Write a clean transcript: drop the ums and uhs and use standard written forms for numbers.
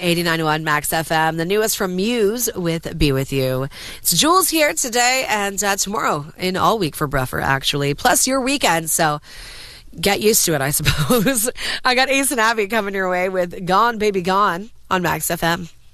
89.1 Max FM, the newest from Muse with Be With You. It's Jules here today and tomorrow in all week for Bruffer, actually, plus your weekend. So get used to it, I suppose. I got Ace and Abby coming your way with Gone Baby Gone on Max FM.